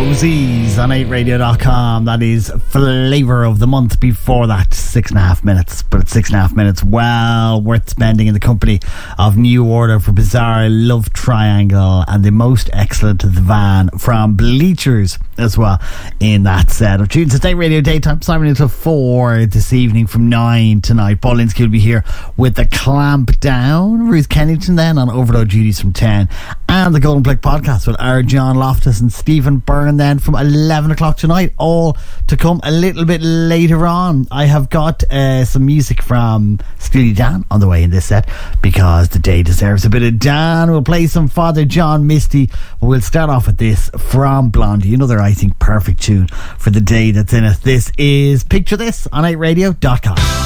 Rosie's on 8radio.com. That is Flavour of the Month. Before that, 6.5 minutes. But it's 6.5 minutes well worth spending in the company of New Order for Bizarre Love Triangle and the most excellent The Van from Bleachers as well in that set of tunes. It's 8 Radio Daytime, Simon until 4 this evening from 9 tonight. Paul Linsky will be here with the Clamp Down. Ruth Kennington then on Overload Duties from 10. And the Golden Blick podcast with our John Loftus and Stephen Byrne then from 11 o'clock tonight. All to come a little bit later on. I have got some music from Steely Dan on the way in this set because the day deserves a bit of Dan. We'll play some Father John Misty, but we'll start off with this from Blondie, another I think perfect tune for the day that's in it. This is Picture This on 8radio.com.